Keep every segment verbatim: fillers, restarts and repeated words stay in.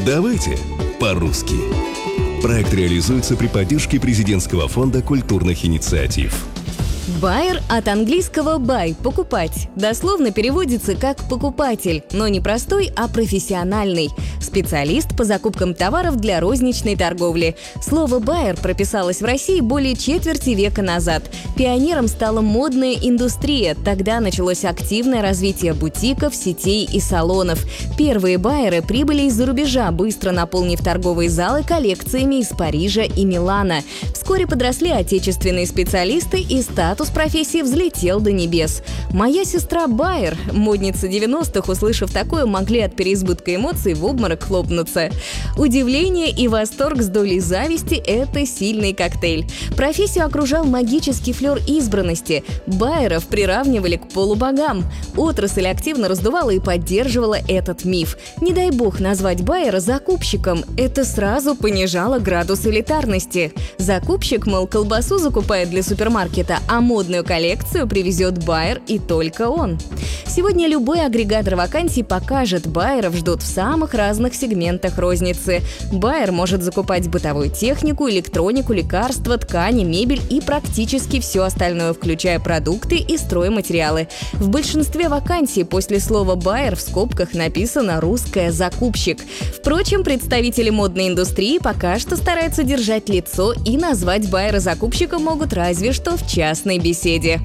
Давайте по-русски. Проект реализуется при поддержке Президентского фонда культурных инициатив. Байер от английского buy – покупать. Дословно переводится как покупатель, но не простой, а профессиональный. Специалист по закупкам товаров для розничной торговли. Слово байер прописалось в России более четверти века назад. Пионером стала модная индустрия. Тогда началось активное развитие бутиков, сетей и салонов. Первые байеры прибыли из-за рубежа, быстро наполнив торговые залы коллекциями из Парижа и Милана. Вскоре подросли отечественные специалисты, и статус профессии взлетел до небес. Моя сестра байер, модница девяностых, услышав такое, могли от переизбытка эмоций в обморок хлопнуться. Удивление и восторг с долей зависти – это сильный коктейль. Профессию окружал магический флер избранности. Байеров приравнивали к полубогам. Отрасль активно раздувала и поддерживала этот миф. Не дай бог назвать байера закупщиком – это сразу понижало градус элитарности. Закупщик, мол, колбасу закупает для супермаркета, а модную коллекцию привезет байер и только он. Сегодня любой агрегатор вакансий покажет, байеров ждут в самых разных сегментах розницы. Байер может закупать бытовую технику, электронику, лекарства, ткани, мебель и практически все остальное, включая продукты и стройматериалы. В большинстве вакансий после слова байер в скобках написано «русское закупщик». Впрочем, представители модной индустрии пока что стараются держать лицо, и назвать байера закупщиком могут разве что в частной беседе.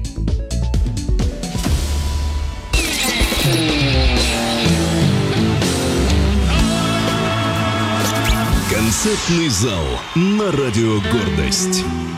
Концертный зал на радио «Гордость».